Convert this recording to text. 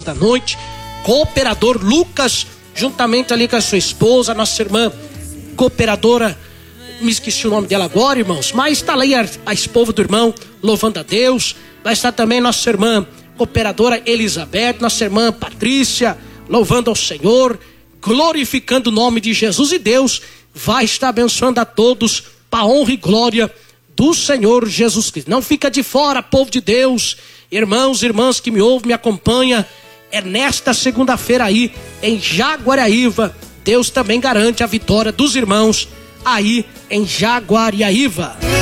nesta noite. Cooperador Lucas, juntamente ali com a sua esposa, nossa irmã cooperadora, me esqueci o nome dela agora, irmãos, mas está ali a esposa do irmão, louvando a Deus. Vai estar também nossa irmã cooperadora Elizabeth, nossa irmã Patrícia, louvando ao Senhor, glorificando o nome de Jesus. E Deus vai estar abençoando a todos para a honra e glória do Senhor Jesus Cristo. Não fica de fora, povo de Deus, irmãos e irmãs que me ouvem, me acompanham. É nesta segunda-feira aí, em Jaguariaíva, Deus também garante a vitória dos irmãos aí em Jaguariaíva.